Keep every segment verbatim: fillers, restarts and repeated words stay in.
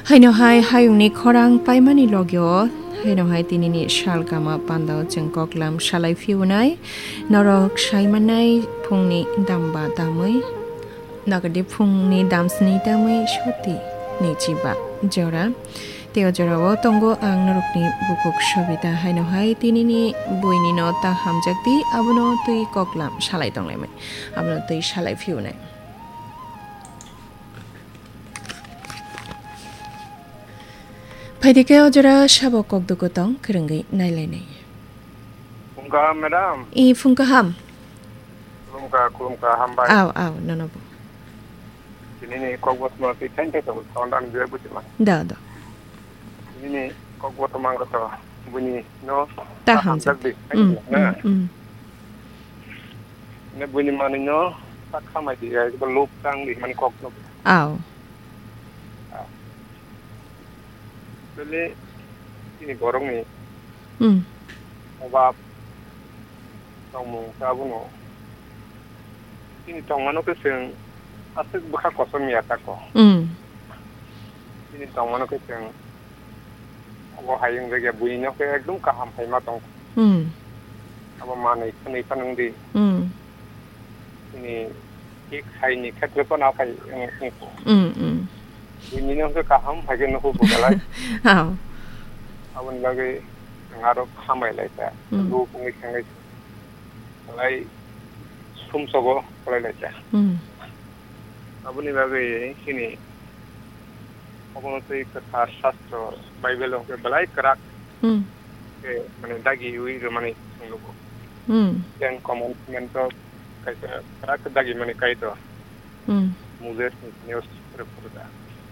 Hainohai hayungni khorang paimani logyo hainohai tinini shalgama pandao jeng koklam shalai fiunai norok shaimanai phungni damba damui nagadi phungni damsni damui shoti nichiba jora teo jorao tongo ang norokni bukuk sobita hainohai tinini buini no ta hamjakti abuno tui koklam shalai tongleme abuno tui shalai fiunai Paidike ojora sabo kok dukotong kerengai nailene. Fungka madam. I fungka ham. Fungka fungka hamba. Aw aw nonobo. Ini ni kok buat mau kita itu tu tahun dua ribu lima. Da da. Ini ni kok buat mang kata bunyi no. Ta ham jadi. Nah. Ini bunyi mana no? Tak sama dia. Kita lup tang di mana kok no. Aw. Jadi ini borong ni. Hmm. Apa? Tamu sabu no. Ini tamu mana keseng asal buka kosong ya tako. Hmm. Ini tamu mana keseng. Apa hayang jaga bunyi no ke ekdum kaham hay matong. Hmm. Apa mana ikan ikan di. Hmm. Ini ik hay ni kat lepas apa yang ini. Hmm hmm. Bunyi no ke kaham hay no hubu kalai. Aw. Awan lagi ngarok hamai lai ta. Lu pungi kangai. Kalai sum sogo kalai lai ta. Hmm. Abuni lagi sini. Abun tu kata sastro Bible ke balai kerak. Hmm. Ke mana dagi ui mana sungguh. Hmm. Dan komitmen tu kaisa kerak dagi mana kait tu. Hmm. Moses news report.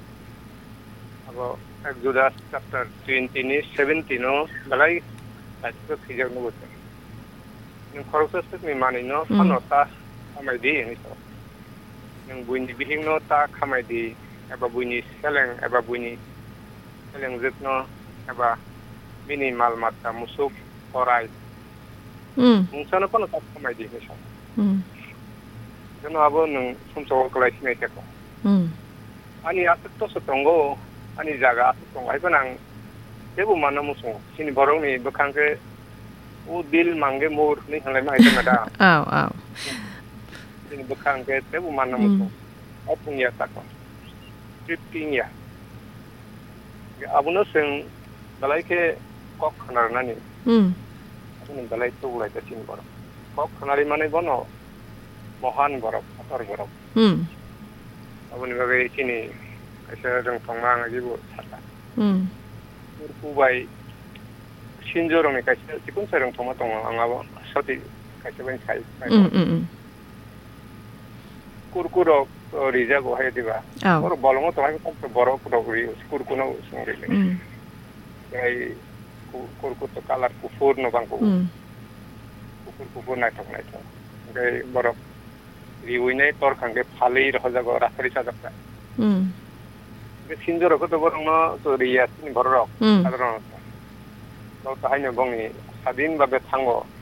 Abo Exodus chapter twenty ni seventeen no balai asko khijak no bot. Nung proses ni mani no ano ta kamai di ni to. Nung bunyi bihing no ta kamai di aba bunyi seleng aba bunyi seleng zet no aba minimal mata musuk orai. Hmm. Nung sana pa no ta kamai di ni sa. Hmm. Jono abo nung sumso kalai sinai ta ko. Hmm. Ani atuk to sotonggo ani jaga atuk ay panang tebu mana musung sini borong ni bekang ke u dil mangge mur ni halai mai tengada Aw aw. sini bekang ke tebu mana musung opung ya takon tripping ya abuno sing balai ke kok khanar nani Hmm. abuno balai tu lai ta sini borong kok khanari mane bono mohan borok ator borok Hmm. abuno bagai sini kaisa rong thongmang ajibu sata Hmm. Kubai sinjorong ni kaisa tikun sarong thoma tong angabo soti kaisa ben sai Hmm hmm. kurkuro rija go hay diba Aw. or bolongo to hay ko boro ko ri kurkuno sungri Hmm. ai kurku to kalar ku fur no bangko Hmm. kur ku na to na to gai boro ri uine tor khange phalei roja go rasari sajapta Hmm. sinjoro ko to borong no to riya ni borok Hmm. সাধারণত তো তাহাই নবংনি স্বাধীনভাবে থাঙ্গো